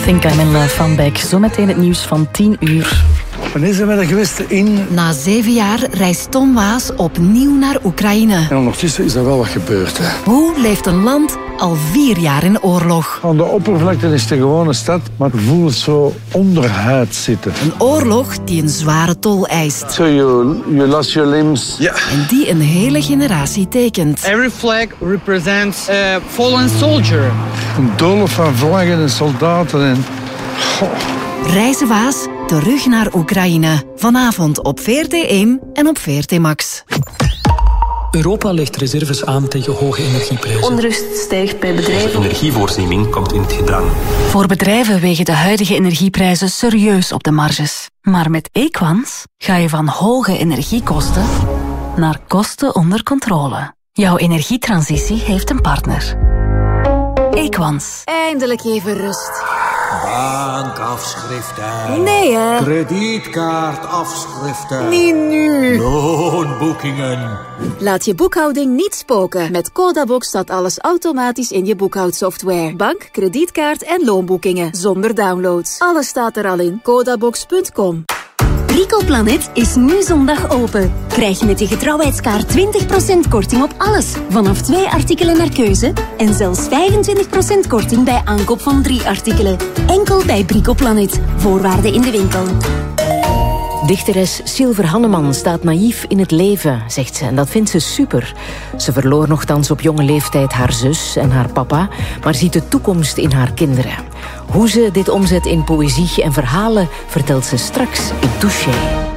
Think I'm in Love van Beck. Zometeen het nieuws van 10 uur. Wanneer zijn we er geweest in? Na 7 jaar reist Tom Waas opnieuw naar Oekraïne. En ondertussen is er wel wat gebeurd. Hè. Hoe leeft een land al 4 jaar in oorlog? Aan de oppervlakte is het een gewone stad, maar het voelt zo onderhuid zitten. Een oorlog die een zware tol eist. So you lost your limbs. Ja. En die een hele generatie tekent. Every flag represents a fallen soldier. Een doolhof van vlaggen en soldaten en... Reizen Waas terug naar Oekraïne. Vanavond op VRT1 en op VRT Max. Europa legt reserves aan tegen hoge energieprijzen. Onrust stijgt bij bedrijven. De energievoorziening komt in het gedrang. Voor bedrijven wegen de huidige energieprijzen serieus op de marges. Maar met Equans ga je van hoge energiekosten naar kosten onder controle. Jouw energietransitie heeft een partner. Equans. Eindelijk even rust. Bankafschriften. Nee, hè? Kredietkaartafschriften. Niet nu. Loonboekingen. Laat je boekhouding niet spoken. Met Codabox staat alles automatisch in je boekhoudsoftware. Bank, kredietkaart en loonboekingen. Zonder downloads. Alles staat er al in. Codabox.com. Bricoplanet is nu zondag open. Krijg je met je getrouwheidskaart 20% korting op alles. Vanaf 2 artikelen naar keuze. En zelfs 25% korting bij aankoop van 3 artikelen. Enkel bij Bricoplanet. Voorwaarden in de winkel. Dichteres Silver Hanneman staat naïef in het leven, zegt ze. En dat vindt ze super. Ze verloor nochtans op jonge leeftijd haar zus en haar papa, maar ziet de toekomst in haar kinderen. Hoe ze dit omzet in poëzie en verhalen vertelt ze straks in Touché.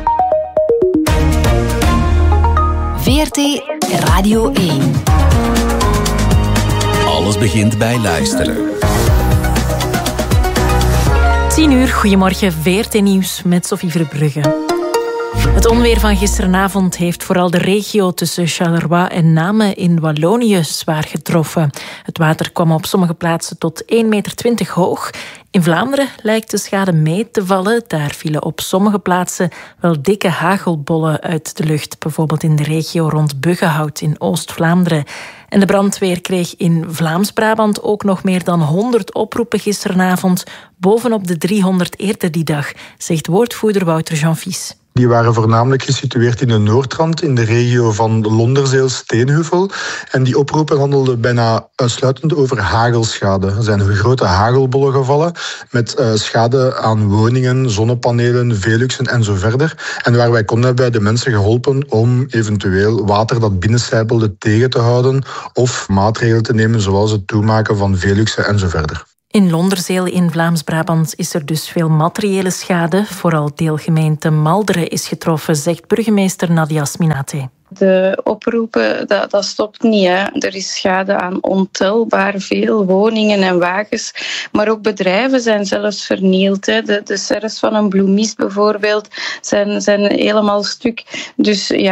VRT Radio 1. Alles begint bij luisteren. 10 uur, goedemorgen, VRT-nieuws met Sophie Verbrugge. Het onweer van gisteravond heeft vooral de regio tussen Charleroi en Namen in Wallonië zwaar getroffen. Het water kwam op sommige plaatsen tot 1,20 meter hoog. In Vlaanderen lijkt de schade mee te vallen. Daar vielen op sommige plaatsen wel dikke hagelbollen uit de lucht. Bijvoorbeeld in de regio rond Buggenhout in Oost-Vlaanderen. En de brandweer kreeg in Vlaams-Brabant ook nog meer dan 100 oproepen gisteravond. Bovenop de 300 eerder die dag, zegt woordvoerder Wouter Jean-Vies. Die waren voornamelijk gesitueerd in de Noordrand, in de regio van Londerzeel-Steenheuvel. En die oproepen handelden bijna uitsluitend over hagelschade. Er zijn grote hagelbollen gevallen met schade aan woningen, zonnepanelen, veluxen en zo verder. En waar wij konden hebben wij de mensen geholpen om eventueel water dat binnencijpelde tegen te houden of maatregelen te nemen zoals het toemaken van veluxen en zo verder. In Londerzeel in Vlaams-Brabant is er dus veel materiële schade. Vooral deelgemeente Malderen is getroffen, zegt burgemeester Nadia Sminate. De oproepen, dat stopt niet. Hè. Er is schade aan ontelbaar veel woningen en wagens. Maar ook bedrijven zijn zelfs vernield. Hè. De serres van een bloemist bijvoorbeeld zijn helemaal stuk. Dus ja,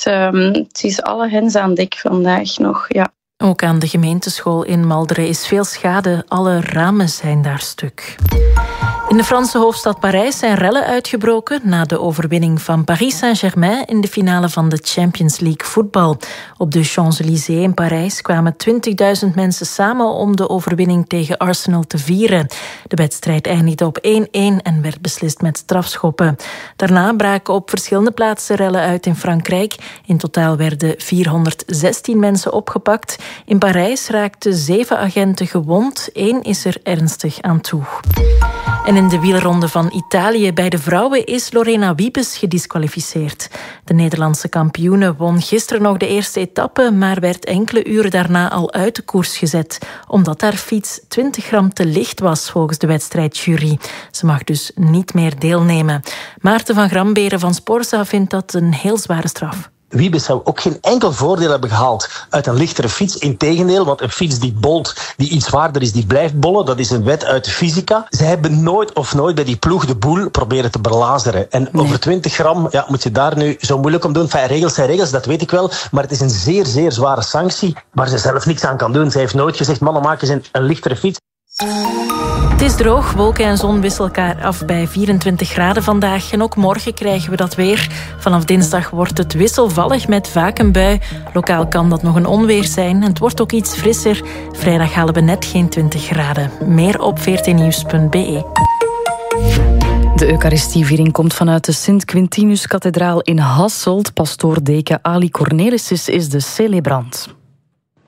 het is alle hens aan dek vandaag nog, ja. Ook aan de gemeenteschool in Malderen is veel schade. Alle ramen zijn daar stuk. In de Franse hoofdstad Parijs zijn rellen uitgebroken na de overwinning van Paris Saint-Germain in de finale van de Champions League voetbal. Op de Champs-Élysées in Parijs kwamen 20.000 mensen samen om de overwinning tegen Arsenal te vieren. De wedstrijd eindigde op 1-1 en werd beslist met strafschoppen. Daarna braken op verschillende plaatsen rellen uit in Frankrijk. In totaal werden 416 mensen opgepakt. In Parijs raakten 7 agenten gewond. 1 is er ernstig aan toe. En in de wielerronde van Italië bij de vrouwen is Lorena Wiebes gedisqualificeerd. De Nederlandse kampioene won gisteren nog de eerste etappe, maar werd enkele uren daarna al uit de koers gezet, omdat haar fiets 20 gram te licht was volgens de wedstrijdjury. Ze mag dus niet meer deelnemen. Maarten van Gramberen van Sporza vindt dat een heel zware straf. Wiebes zou ook geen enkel voordeel hebben gehaald uit een lichtere fiets. Integendeel, want een fiets die bolt, die iets zwaarder is, die blijft bollen. Dat is een wet uit de fysica. Ze hebben nooit bij die ploeg de boel proberen te belazeren. En over 20 gram moet je daar nu zo moeilijk om doen. Enfin, regels zijn regels, dat weet ik wel. Maar het is een zeer, zeer zware sanctie waar ze zelf niks aan kan doen. Ze heeft nooit gezegd, mannen, maak eens een lichtere fiets. Het is droog, wolken en zon wisselen elkaar af bij 24 graden vandaag. En ook morgen krijgen we dat weer. Vanaf dinsdag wordt het wisselvallig met vaak een bui. Lokaal kan dat nog een onweer zijn. En het wordt ook iets frisser. Vrijdag halen we net geen 20 graden. Meer op vrtnieuws.be. De Eucharistieviering komt vanuit de Sint-Quintinus-kathedraal in Hasselt. Pastoor deken Ali Cornelissen is de celebrant.